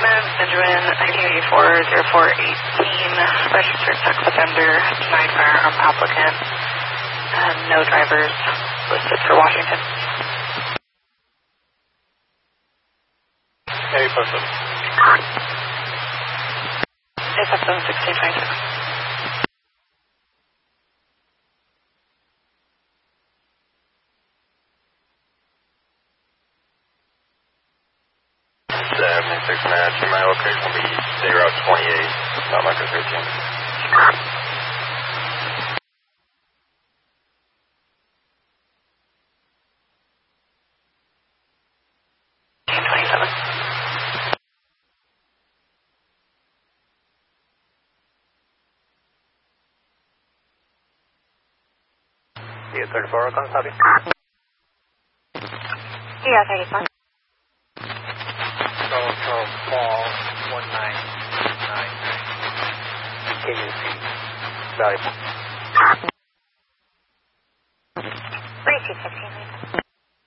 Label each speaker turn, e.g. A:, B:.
A: Benjamin, 1984-0418, registered sex offender, denied firearm applicant, and no drivers listed for Washington.
B: Any person?
A: ASFM 1626.
B: Seven, 6 minutes. My location will be State Route 28, not Micro 13.
C: Yeah, 34, can copy?
A: Yeah, 35.
C: Paul 1999. KUC. Valuable.
A: 3215.